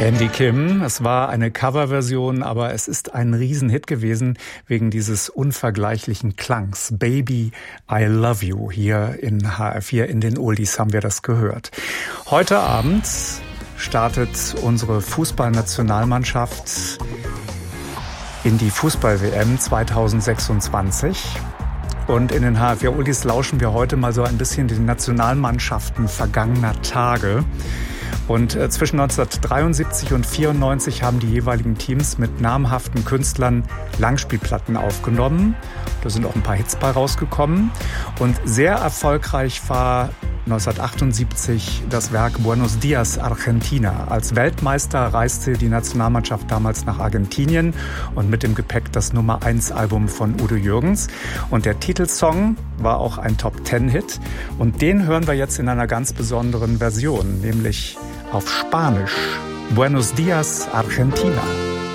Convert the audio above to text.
Andy Kim, es war eine Coverversion, aber es ist ein Riesenhit gewesen wegen dieses unvergleichlichen Klangs. Baby, I Love You. Hier in HR4 in den Oldies haben wir das gehört. Heute Abend startet unsere Fußballnationalmannschaft in die Fußball-WM 2026. Und in den HR4 Oldies lauschen wir heute mal so ein bisschen den Nationalmannschaften vergangener Tage. Und zwischen 1973 und 1994 haben die jeweiligen Teams mit namhaften Künstlern Langspielplatten aufgenommen. Da sind auch ein paar Hits bei rausgekommen. Und sehr erfolgreich war 1978 das Werk Buenos Dias, Argentina. Als Weltmeister reiste die Nationalmannschaft damals nach Argentinien und mit dem Gepäck das Nummer-1-Album von Udo Jürgens. Und der Titelsong war auch ein Top-10-Hit. Und den hören wir jetzt in einer ganz besonderen Version, nämlich auf Spanisch. Buenos Dias, Argentina.